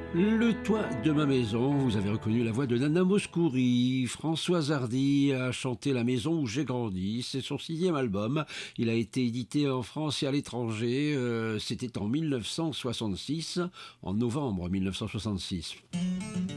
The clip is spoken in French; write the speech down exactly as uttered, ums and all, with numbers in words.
Le toit de ma maison, vous avez reconnu la voix de Nana Mouskouri. Françoise Hardy a chanté La maison où j'ai grandi. C'est son sixième album. Il a été édité en France et à l'étranger. Euh, C'était en mille neuf cent soixante-six, en novembre mille neuf cent soixante-six.